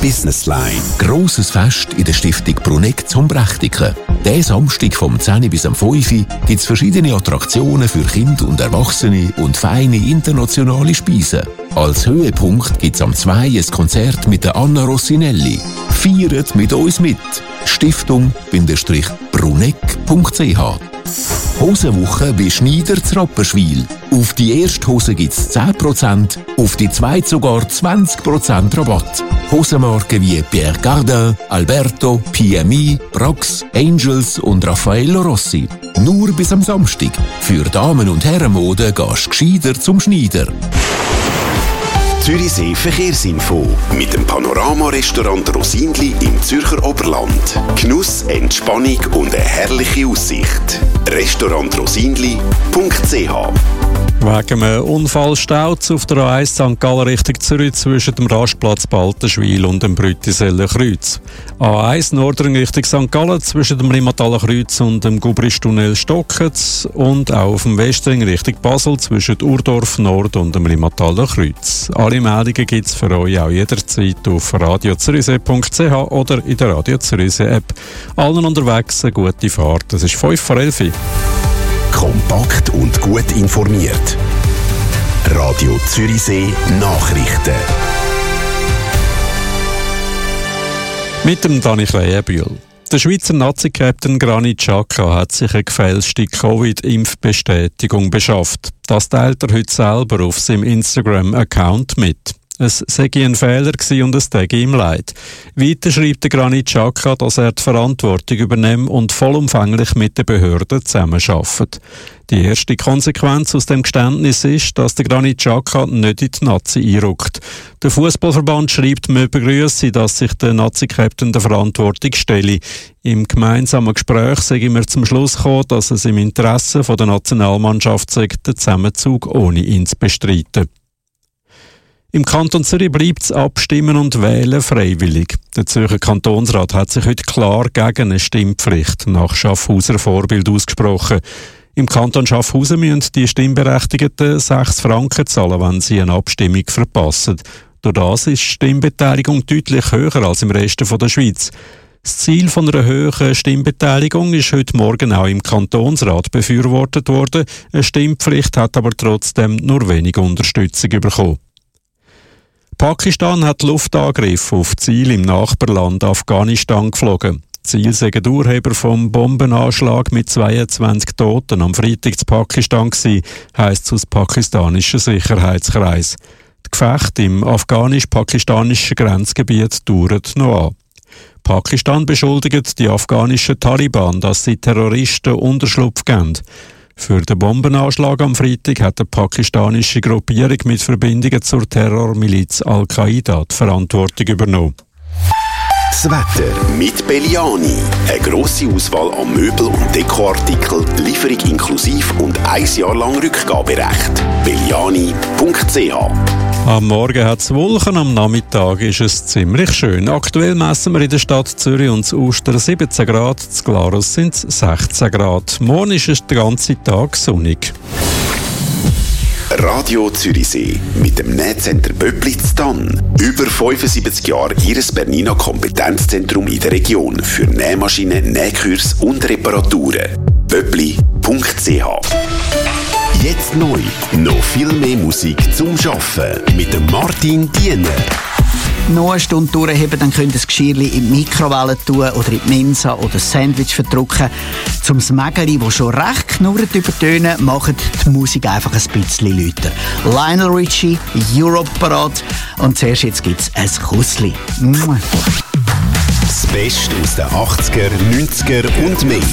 Businessline. Grosses Fest in der Stiftung Bruneck zum Prächtigen. Diesen Samstag vom 10 bis am 5 gibt es verschiedene Attraktionen für Kinder und Erwachsene und feine internationale Speisen. Als Höhepunkt gibt es am 2 ein Konzert mit der Anna Rossinelli. Feiert mit uns mit. Stiftung-bruneck.ch. Hosenwoche bei Schneider zu Rapperswil. Auf die erste Hose gibt es 10%, auf die zweite sogar 20% Rabatt. Hosenmarken wie Pierre Cardin, Alberto, PMI, Brax, Angels und Raffaello Rossi. Nur bis am Samstag. Für Damen- und Herrenmode gehst du gescheiter zum Schneider. Zürichsee Verkehrsinfo mit dem Panorama-Restaurant Rosindli im Zürcher Oberland. Genuss, Entspannung und eine herrliche Aussicht. restaurantrosindli.ch. Wegen einem Unfall staut auf der A1 St. Gallen Richtung Zürich zwischen dem Rastplatz Baltenschwil und dem Brütiseller Kreuz. A1 Nordring Richtung St. Gallen zwischen dem Limmataler Kreuz und dem Gubristunnel Stocketz und auch auf dem Westring Richtung Basel zwischen Urdorf Nord und dem Limmataler Kreuz. Alle Meldungen gibt es für euch auch jederzeit auf radiozürichsee.ch oder in der Radio Zürichsee App. Allen unterwegs eine gute Fahrt. Es ist 5:11. Kompakt und gut informiert. Radio Zürichsee Nachrichten. Mit dem Dani Krähenbühl. Der Schweizer Nazi-Captain Granit Xhaka hat sich eine gefälschte Covid-Impfbestätigung beschafft. Das teilt er heute selber auf seinem Instagram-Account mit. Es sei ein Fehler gewesen und es täte ihm leid. Weiter schreibt der Granit Xhaka, dass er die Verantwortung übernimmt und vollumfänglich mit den Behörden zusammenarbeitet. Die erste Konsequenz aus dem Geständnis ist, dass der Granit Xhaka nicht in die Nazi einrückt. Der Fußballverband schreibt, man begrüsse, dass sich der Nazi-Captain der Verantwortung stelle. Im gemeinsamen Gespräch sei wir zum Schluss gekommen, dass es im Interesse der Nationalmannschaft sei, den Zusammenzug ohne ihn zu bestreiten. Im Kanton Zürich bleibt das Abstimmen und Wählen freiwillig. Der Zürcher Kantonsrat hat sich heute klar gegen eine Stimmpflicht nach Schaffhauser Vorbild ausgesprochen. Im Kanton Schaffhausen müssen die Stimmberechtigten 6 Franken zahlen, wenn sie eine Abstimmung verpassen. Durch das ist die Stimmbeteiligung deutlich höher als im Rest der Schweiz. Das Ziel von einer höheren Stimmbeteiligung ist heute Morgen auch im Kantonsrat befürwortet worden. Eine Stimmpflicht hat aber trotzdem nur wenig Unterstützung bekommen. Pakistan hat Luftangriffe auf Ziele im Nachbarland Afghanistan geflogen. Ziel seien die Urheber vom Bombenanschlag mit 22 Toten am Freitag in Pakistan gewesen, heisst es aus pakistanischen Sicherheitskreis. Die Gefechte im afghanisch-pakistanischen Grenzgebiet dauern noch an. Pakistan beschuldigt die afghanischen Taliban, dass sie Terroristen Unterschlupf geben. Für den Bombenanschlag am Freitag hat eine pakistanische Gruppierung mit Verbindungen zur Terrormiliz Al-Qaida die Verantwortung übernommen. Das Wetter mit Belliani. Eine grosse Auswahl an Möbel- und Dekoartikeln, Lieferung inklusive und 1 Jahr lang Rückgaberecht. Belliani.ch. Am Morgen hat es Wolken, am Nachmittag ist es ziemlich schön. Aktuell messen wir in der Stadt Zürich und zu Uster 17 Grad, zu Glarus sind es 16 Grad. Morgen ist es den ganzen Tag sonnig. Radio Zürichsee mit dem Nähcenter Böppli zu Tann. Über 75 Jahre Ihres Bernina Kompetenzzentrum in der Region für Nähmaschinen, Nähkurs und Reparaturen. Böppli.ch. Jetzt neu. Noch viel mehr Musik zum Arbeiten mit dem Martin Diener. Noch eine Stunde durchheben, dann könnt ihr das Geschirrchen in die Mikrowelle tun oder in die Mensa oder das Sandwich verdrucken. Zum Mägeli, das schon recht knurrt übertönen, macht die Musik einfach ein bisschen lauter. Lionel Richie, Europe parat und zuerst jetzt gibt es ein Kussli. Das Beste aus den 80er, 90er und mehr.